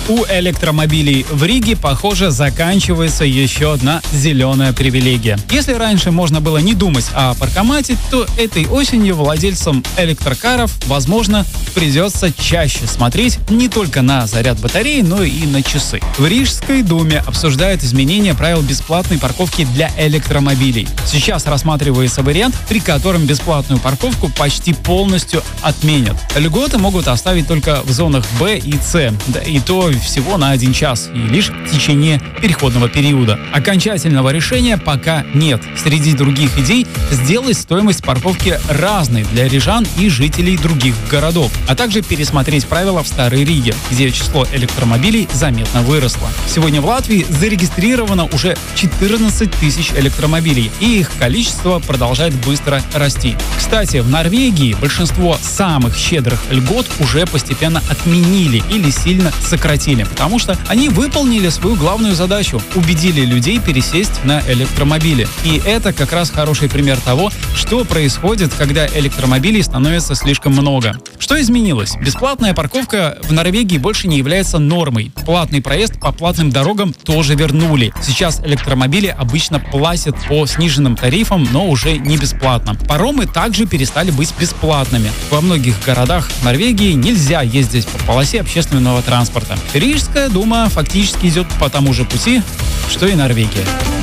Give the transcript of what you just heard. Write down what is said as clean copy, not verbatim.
У электромобилей в Риге, похоже, заканчивается еще одна зеленая привилегия. Если раньше можно было не думать о паркомате, то этой осенью владельцам электрокаров, возможно, придется чаще смотреть не только на заряд батареи, но и на часы. В Рижской думе обсуждают изменения правил бесплатной парковки для электромобилей. Сейчас рассматривается вариант, при котором бесплатную парковку почти полностью отменят. Льготы могут оставить только в зонах Б и С, да и то всего на 1 час и лишь в течение переходного периода. Окончательного решения пока нет. Среди других идей сделать стоимость парковки разной для рижан и жителей других городов, а также пересмотреть правила в Старой Риге, где число электромобилей заметно выросло. Сегодня в Латвии зарегистрировано уже 14 тысяч электромобилей, и их количество продолжает быстро расти. Кстати, в Норвегии большинство самых щедрых льгот уже постепенно отменили или сильно сократили, потому что они выполнили свою главную задачу – убедили людей пересесть на электромобили. И это как раз хороший пример того, что происходит, когда электромобилей становится слишком много. Что изменилось? Бесплатная парковка в Норвегии больше не является нормой. Платный проезд по платным дорогам тоже вернули. Сейчас электромобили обычно платят по сниженным тарифам, но уже не бесплатно. Паромы также перестали быть бесплатными. Во многих городах Норвегии нельзя ездить по полосе общественного транспорта. Рижская дума фактически идет по тому же пути, что и Норвегия.